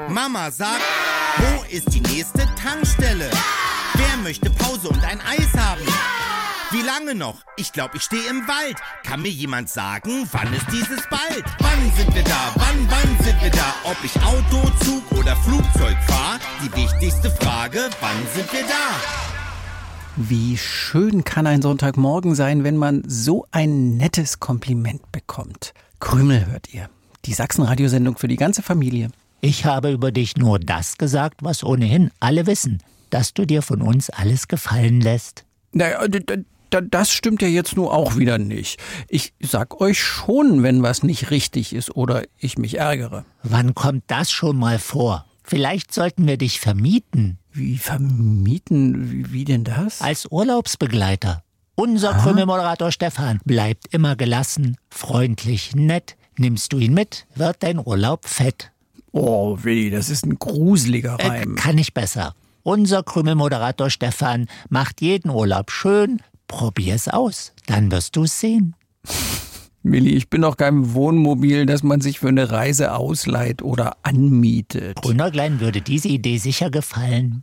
Mama sagt, wo ist die nächste Tankstelle? Wer möchte Pause und ein Eis haben? Wie lange noch? Ich glaube, ich stehe im Wald. Kann mir jemand sagen, wann ist dieses bald? Wann sind wir da? Wann sind wir da? Ob ich Auto, Zug oder Flugzeug fahre? Die wichtigste Frage, wann sind wir da? Wie schön kann ein Sonntagmorgen sein, wenn man so ein nettes Kompliment bekommt. Krümel hört ihr. Die Sachsen-Radiosendung für die ganze Familie. Ich habe über dich nur das gesagt, was ohnehin alle wissen, dass du dir von uns alles gefallen lässt. Naja, das stimmt ja jetzt nur auch wieder nicht. Ich sag euch schon, wenn was nicht richtig ist oder ich mich ärgere. Wann kommt das schon mal vor? Vielleicht sollten wir dich vermieten. Wie vermieten? Wie denn das? Als Urlaubsbegleiter. Unser Krümmelmoderator Stefan bleibt immer gelassen, freundlich, nett. Nimmst du ihn mit, wird dein Urlaub fett. Oh, Willi, das ist ein gruseliger Reim. Kann ich besser. Unser Krümmelmoderator Stefan macht jeden Urlaub schön. Probier's aus, dann wirst du's sehen. Willi, ich bin doch kein Wohnmobil, das man sich für eine Reise ausleiht oder anmietet. Grünerglein würde diese Idee sicher gefallen.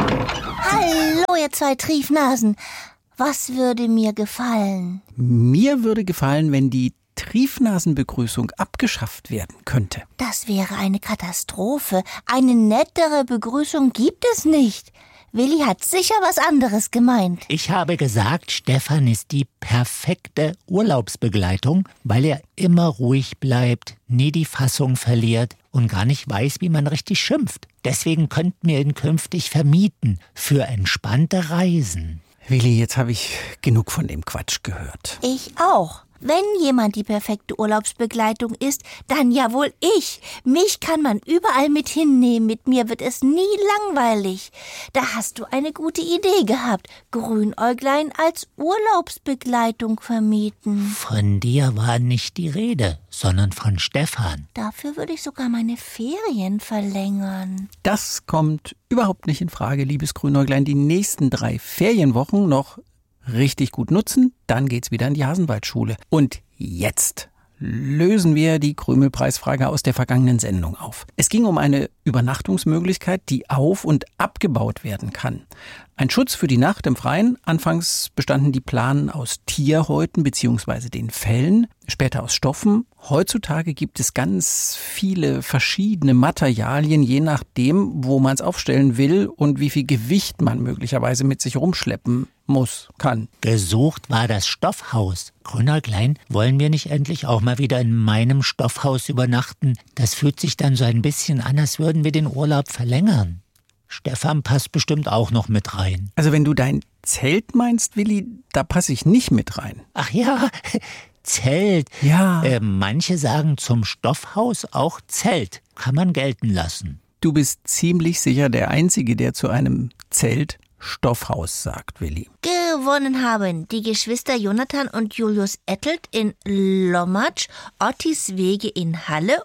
Hallo, ihr zwei Triefnasen. Was würde mir gefallen? Mir würde gefallen, wenn die Triefnasenbegrüßung abgeschafft werden könnte. Das wäre eine Katastrophe. Eine nettere Begrüßung gibt es nicht. Willi hat sicher was anderes gemeint. Ich habe gesagt, Stefan ist die perfekte Urlaubsbegleitung, weil er immer ruhig bleibt, nie die Fassung verliert und gar nicht weiß, wie man richtig schimpft. Deswegen könnten wir ihn künftig vermieten für entspannte Reisen. Willi, jetzt habe ich genug von dem Quatsch gehört. Ich auch. Wenn jemand die perfekte Urlaubsbegleitung ist, dann ja wohl ich. Mich kann man überall mit hinnehmen. Mit mir wird es nie langweilig. Da hast du eine gute Idee gehabt. Grünäuglein als Urlaubsbegleitung vermieten. Von dir war nicht die Rede, sondern von Stefan. Dafür würde ich sogar meine Ferien verlängern. Das kommt überhaupt nicht in Frage, liebes Grünäuglein. Die nächsten 3 Ferienwochen noch richtig gut nutzen, dann geht's wieder in die Hasenwaldschule. Und jetzt lösen wir die Krümelpreisfrage aus der vergangenen Sendung auf. Es ging um eine Übernachtungsmöglichkeit, die auf- und abgebaut werden kann. Ein Schutz für die Nacht im Freien. Anfangs bestanden die Planen aus Tierhäuten bzw. den Fellen, später aus Stoffen. Heutzutage gibt es ganz viele verschiedene Materialien, je nachdem, wo man es aufstellen will und wie viel Gewicht man möglicherweise mit sich rumschleppen kann. Gesucht war das Stoffhaus. Grünerglein, wollen wir nicht endlich auch mal wieder in meinem Stoffhaus übernachten? Das fühlt sich dann so ein bisschen an, als würden wir den Urlaub verlängern. Stefan passt bestimmt auch noch mit rein. Also wenn du dein Zelt meinst, Willi, da passe ich nicht mit rein. Ach ja, Zelt. Ja. Manche sagen zum Stoffhaus auch Zelt. Kann man gelten lassen. Du bist ziemlich sicher der Einzige, der zu einem Zelt Stoffhaus sagt, Willi. Gewonnen haben die Geschwister Jonathan und Julius Ettelt in Lommatsch, Ottis Wege in Halle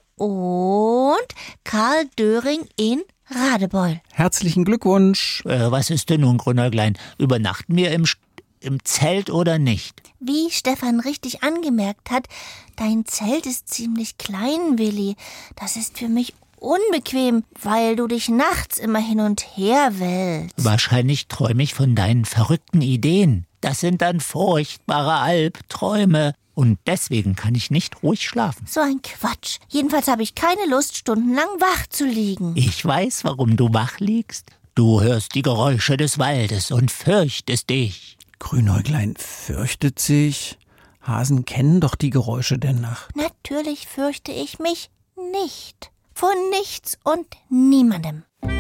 und Karl Döring in Radebeul. Herzlichen Glückwunsch. Was ist denn nun, Grünerglein? Übernachten wir im Zelt oder nicht? Wie Stefan richtig angemerkt hat, dein Zelt ist ziemlich klein, Willi. Das ist für mich unbequem, weil du dich nachts immer hin und her wälzt. Wahrscheinlich träume ich von deinen verrückten Ideen. Das sind dann furchtbare Albträume. Und deswegen kann ich nicht ruhig schlafen. So ein Quatsch. Jedenfalls habe ich keine Lust, stundenlang wach zu liegen. Ich weiß, warum du wach liegst. Du hörst die Geräusche des Waldes und fürchtest dich. Grünäuglein fürchtet sich. Hasen kennen doch die Geräusche der Nacht. Natürlich fürchte ich mich nicht. Vor nichts und niemandem.